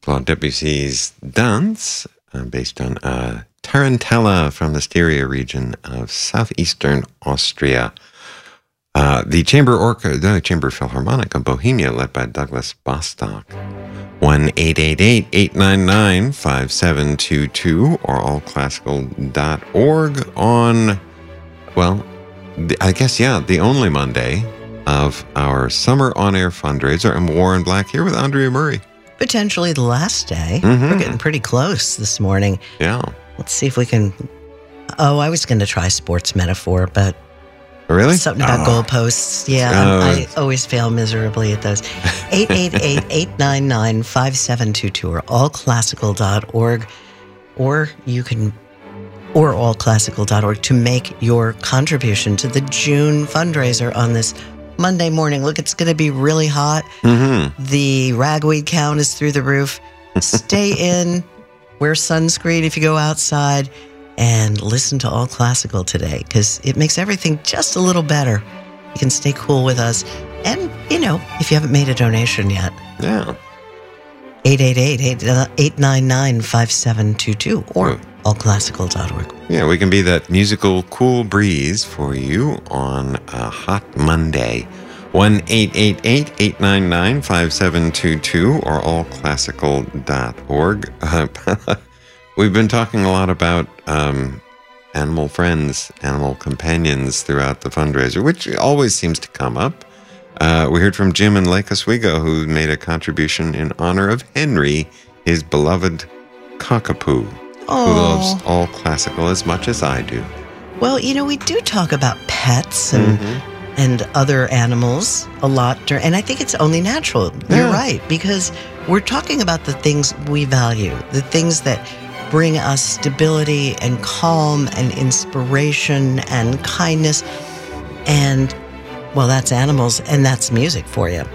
Claude Debussy's Dance, based on Tarantella from the Styria region of southeastern Austria. The Chamber Philharmonic of Bohemia, led by Douglas Bostock. 1-888-899-5722 or allclassical.org on, well, the only Monday of our summer on-air fundraiser. I'm Warren Black here with Andrea Murray. Potentially the last day. Mm-hmm. We're getting pretty close this morning. Yeah. Let's see if we can... Oh, I was going to try sports metaphor, but... Really? Something about goalposts. Yeah, I always fail miserably at those. 888-899-5722 or allclassical.org. Or allclassical.org to make your contribution to the June fundraiser on this Monday morning. Look, it's going to be really hot. Mm-hmm. The ragweed count is through the roof. Stay in, wear sunscreen if you go outside, and listen to All Classical today, because it makes everything just a little better. You can stay cool with us. And, if you haven't made a donation yet. Yeah. 888-899-5722 or allclassical.org. Yeah, we can be that musical cool breeze for you on a hot Monday. 1-888-899-5722 or allclassical.org. We've been talking a lot about animal friends, animal companions throughout the fundraiser, which always seems to come up. We heard from Jim in Lake Oswego, who made a contribution in honor of Henry, his beloved cockapoo, who loves All Classical as much as I do. Well, we do talk about pets and other animals a lot, and I think it's only natural. Yeah. You're right, because we're talking about the things we value, the things that bring us stability and calm and inspiration and kindness. And, well, that's animals and that's music for you.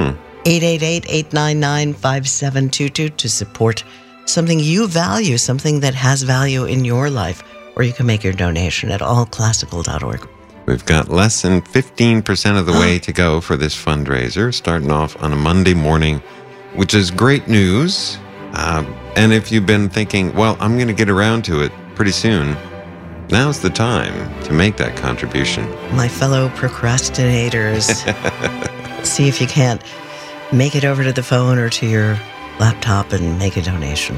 888-899-5722 to support something you value, something that has value in your life. Or you can make your donation at allclassical.org. We've got less than 15% of the way to go for this fundraiser, starting off on a Monday morning, which is great news. And if you've been thinking, well, I'm going to get around to it pretty soon, now's the time to make that contribution. My fellow procrastinators, see if you can't make it over to the phone or to your laptop and make a donation.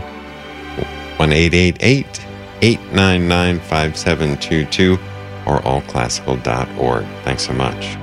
1-888-899-5722 or allclassical.org. Thanks so much.